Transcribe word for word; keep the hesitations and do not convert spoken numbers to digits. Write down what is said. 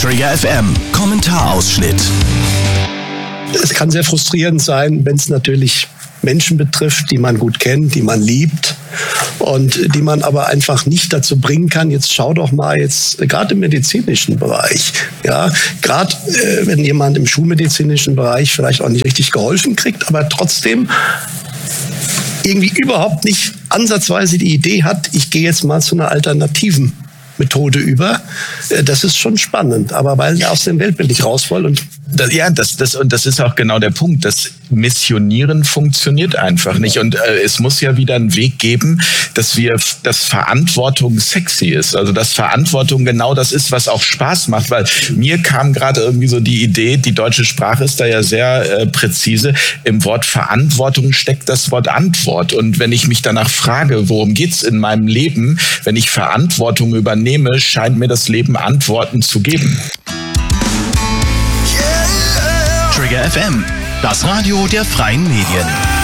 Trigger F M, Kommentarausschnitt. Es kann sehr frustrierend sein, wenn es natürlich Menschen betrifft, die man gut kennt, die man liebt und die man aber einfach nicht dazu bringen kann, jetzt schau doch mal jetzt, gerade im medizinischen Bereich, ja, gerade äh, wenn jemand im schulmedizinischen Bereich vielleicht auch nicht richtig geholfen kriegt, aber trotzdem irgendwie überhaupt nicht ansatzweise die Idee hat, ich gehe jetzt mal zu einer alternativen Methode über. Das ist schon spannend, aber weil er aus dem Weltbild nicht raus will. Und das, ja, das, das, und das ist auch genau der Punkt. Das Missionieren funktioniert einfach nicht. Und äh, es muss ja wieder einen Weg geben, dass wir, dass Verantwortung sexy ist. Also, dass Verantwortung genau das ist, was auch Spaß macht. Weil mir kam gerade irgendwie so die Idee, die deutsche Sprache ist da ja sehr äh, präzise. Im Wort Verantwortung steckt das Wort Antwort. Und wenn ich mich danach frage, worum geht's in meinem Leben, wenn ich Verantwortung übernehme, scheint mir das Leben Antworten zu geben. Trigger F M, das Radio der freien Medien.